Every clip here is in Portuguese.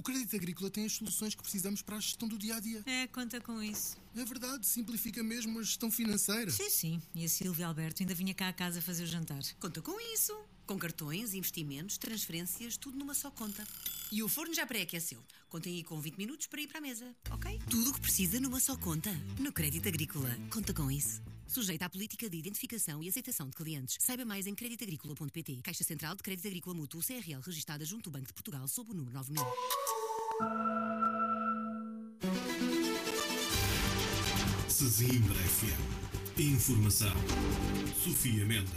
O Crédito Agrícola tem as soluções que precisamos para a gestão do dia-a-dia. Conta com isso. É verdade, simplifica mesmo a gestão financeira. Sim. E a Silvia Alberto ainda vinha cá a casa fazer o jantar. Conta com isso. Com cartões, investimentos, transferências, tudo numa só conta. E o forno já pré-aqueceu. Contem aí com 20 minutos para ir para a mesa, ok? Tudo o que precisa numa só conta. No Crédito Agrícola. Conta com isso. Sujeita à política de identificação e aceitação de clientes. Saiba mais em creditagricola.pt. Caixa Central de Crédito Agrícola Mútuo CRL, registada junto do Banco de Portugal, sob o número 9000. Sesimbra FM. Informação. Sofia Mendes.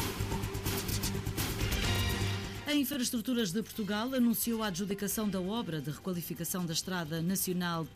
A Infraestruturas de Portugal anunciou a adjudicação da obra de requalificação da Estrada Nacional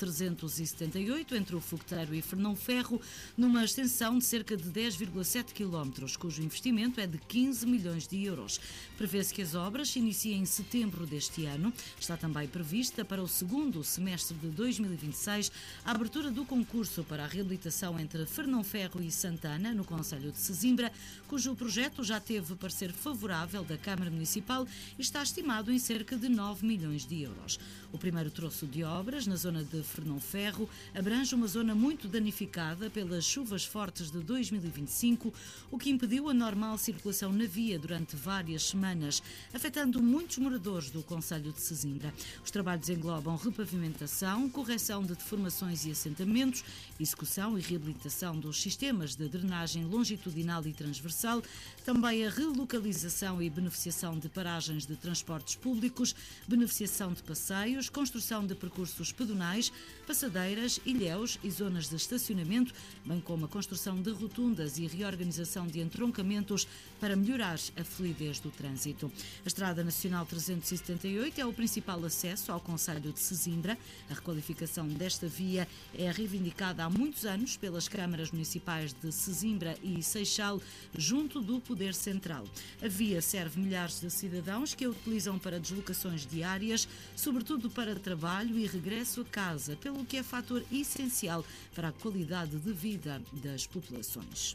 378 entre o Fogueteiro e Fernão Ferro, numa extensão de cerca de 10,7 km, cujo investimento é de 15 milhões de euros. Prevê-se que as obras se iniciem em setembro deste ano. Está também prevista para o segundo semestre de 2026 a abertura do concurso para a reabilitação entre Fernão Ferro e Santana, no concelho de Sesimbra, cujo projeto já teve parecer favorável da Câmara Municipal e está estimado em cerca de 9 milhões de euros. O primeiro troço de obras, na zona de Fernão Ferro, abrange uma zona muito danificada pelas chuvas fortes de 2025, o que impediu a normal circulação na via durante várias semanas, afetando muitos moradores do concelho de Sesimbra. Os trabalhos englobam repavimentação, correção de deformações e assentamentos, execução e reabilitação dos sistemas de drenagem longitudinal e transversal, também a relocalização e beneficiação de paragens de transportes públicos, beneficiação de passeios, construção de percursos pedonais, passadeiras, ilhéus e zonas de estacionamento, bem como a construção de rotundas e reorganização de entroncamentos para melhorar a fluidez do trânsito. A Estrada Nacional 378 é o principal acesso ao concelho de Sesimbra. A requalificação desta via é reivindicada há muitos anos pelas câmaras municipais de Sesimbra e Seixal, junto do Poder Central. A via serve milhares de cidadãos que a utilizam para deslocações diárias, sobretudo para trabalho e regresso a casa, pelo que é fator essencial para a qualidade de vida das populações.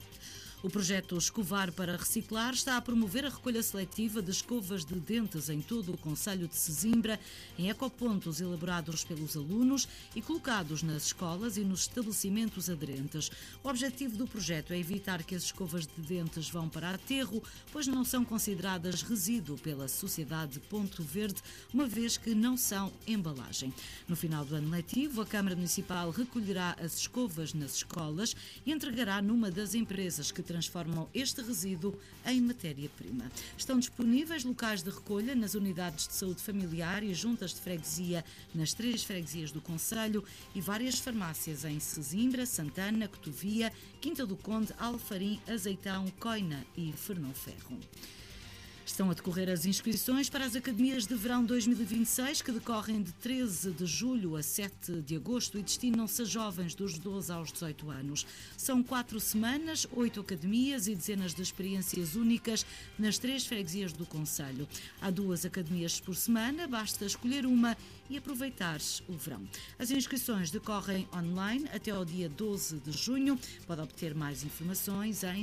O projeto Escovar para Reciclar está a promover a recolha seletiva de escovas de dentes em todo o concelho de Sesimbra, em ecopontos elaborados pelos alunos e colocados nas escolas e nos estabelecimentos aderentes. O objetivo do projeto é evitar que as escovas de dentes vão para aterro, pois não são consideradas resíduo pela Sociedade Ponto Verde, uma vez que não são embalagem. No final do ano letivo, a Câmara Municipal recolherá as escovas nas escolas e entregará numa das empresas que transformam este resíduo em matéria-prima. Estão disponíveis locais de recolha nas unidades de saúde familiar e juntas de freguesia nas 3 freguesias do concelho e várias farmácias em Sesimbra, Santana, Cotovia, Quinta do Conde, Alfarim, Azeitão, Coina e Fernão Ferro. Estão a decorrer as inscrições para as Academias de Verão 2026, que decorrem de 13 de julho a 7 de agosto e destinam-se a jovens dos 12 aos 18 anos. São 4 semanas, 8 academias e dezenas de experiências únicas nas 3 freguesias do concelho. Há 2 academias por semana, basta escolher uma e aproveitar o verão. As inscrições decorrem online até ao dia 12 de junho. Pode obter mais informações em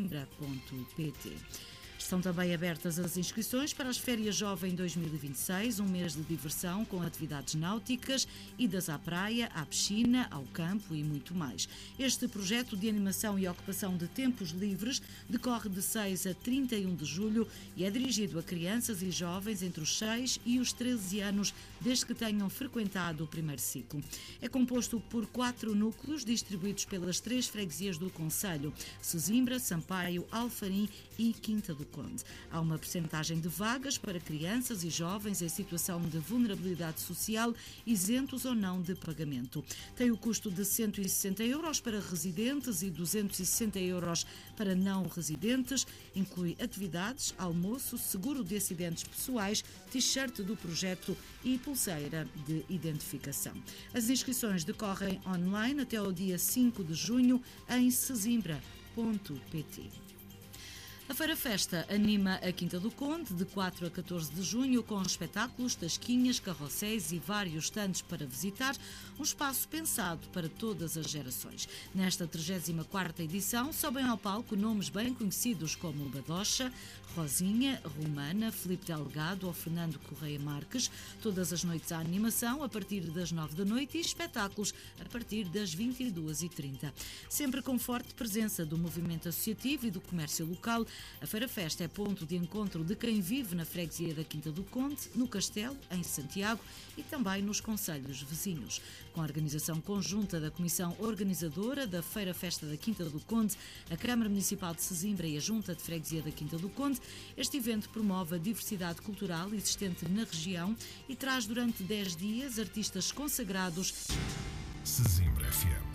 sesimbra.pt. Estão também abertas as inscrições para as Férias Jovem 2026, um mês de diversão com atividades náuticas, idas à praia, à piscina, ao campo e muito mais. Este projeto de animação e ocupação de tempos livres decorre de 6 a 31 de julho e é dirigido a crianças e jovens entre os 6 e os 13 anos, desde que tenham frequentado o primeiro ciclo. É composto por 4 núcleos distribuídos pelas 3 freguesias do concelho: Sesimbra, Sampaio, Alfarim e Quinta do Conde. Há uma percentagem de vagas para crianças e jovens em situação de vulnerabilidade social, isentos ou não de pagamento. Tem o custo de 160 euros para residentes e 260 euros para não residentes. Inclui atividades, almoço, seguro de acidentes pessoais, t-shirt do projeto e pulseira de identificação. As inscrições decorrem online até ao dia 5 de junho em sesimbra.pt. A Feira Festa anima a Quinta do Conde de 4 a 14 de junho com espetáculos, tasquinhas, carrosséis e vários stands para visitar, um espaço pensado para todas as gerações. Nesta 34ª edição sobem ao palco nomes bem conhecidos como Badocha, Rosinha, Romana, Filipe Delgado ou Fernando Correia Marques. Todas as noites há animação a partir das 9 da noite e espetáculos a partir das 22h30. Sempre com forte presença do movimento associativo e do comércio local, a Feira Festa é ponto de encontro de quem vive na freguesia da Quinta do Conde, no Castelo, em Santiago e também nos concelhos vizinhos. Com a organização conjunta da Comissão Organizadora da Feira Festa da Quinta do Conde, a Câmara Municipal de Sesimbra e a Junta de Freguesia da Quinta do Conde, este evento promove a diversidade cultural existente na região e traz durante 10 dias artistas consagrados. Sesimbra FM.